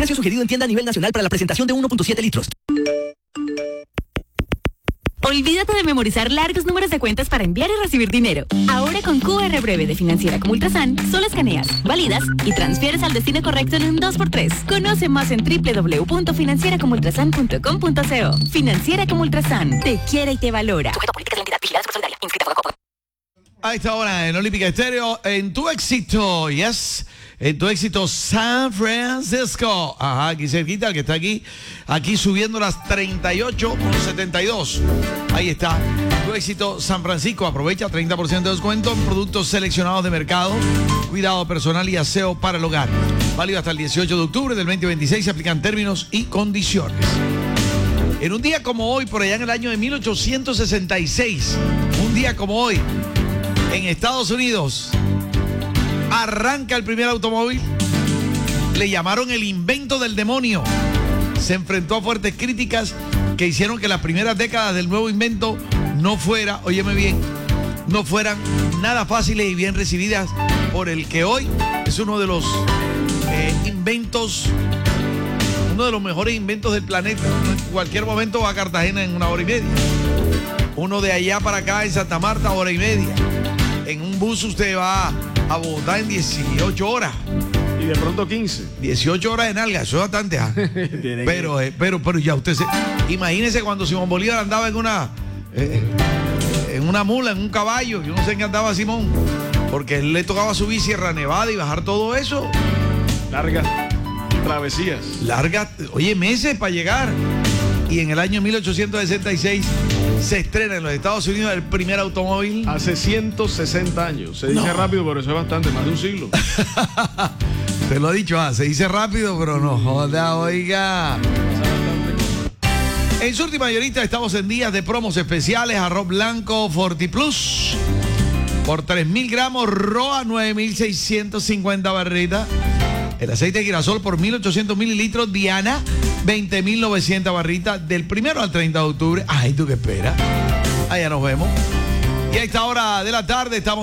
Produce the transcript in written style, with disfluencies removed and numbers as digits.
Precio sugerido en tienda a nivel nacional para la presentación de 1.7 litros. Olvídate de memorizar largos números de cuentas para enviar y recibir dinero. Ahora con QR Breve de Financiera como Ultrasan, solo escaneas, validas y transfieres al destino correcto en un 2x3. Conoce más en www.financieracomultrasan.com.co. Financiera como Ultrasan, te quiere y te valora. Sujeto a políticas de la entidad vigilada por Solidaria. Inscrita por Copa. A esta hora en Olímpica Estéreo, en tu éxito, yes, en tu éxito San Francisco. Ajá, aquí cerquita, el que está aquí subiendo las 38.72. Ahí está, tu éxito San Francisco. Aprovecha 30% de descuento en productos seleccionados de mercado, cuidado personal y aseo para el hogar. Válido hasta el 18 de octubre del 2026. Se aplican términos y condiciones. En un día como hoy, por allá en el año de 1866, un día como hoy, en Estados Unidos, arranca el primer automóvil. Le llamaron el invento del demonio. Se enfrentó a fuertes críticas que hicieron que las primeras décadas del nuevo invento no fueran nada fáciles y bien recibidas por el que hoy es uno de los uno de los mejores inventos del planeta. En cualquier momento va a Cartagena en 1 hora y media. Uno de allá para acá en Santa Marta, 1 hora y media. En un bus usted va a Bogotá en 18 horas. Y de pronto 15. 18 horas de nalga, eso es bastante. Pero ya usted imagínese cuando Simón Bolívar andaba en una mula, en un caballo. Yo no sé en qué andaba Simón. Porque él le tocaba subir Sierra Nevada y bajar todo eso. Largas travesías. Oye, meses para llegar. Y en el año 1866 se estrena en los Estados Unidos el primer automóvil. Hace 160 años. Se dice rápido, pero eso es bastante, más de un siglo. Te lo he dicho, se dice rápido, pero no joda, oiga. En Surti Mayorista estamos en días de promos especiales. Arroz blanco Fortiplus por 3.000 gramos, ROA 9.650 barritas. El aceite de girasol por 1.800 mililitros, Diana 20.900 barritas, del 1 al 30 de octubre. Ay, ¿tú qué esperas? Allá nos vemos. Y a esta hora de la tarde estamos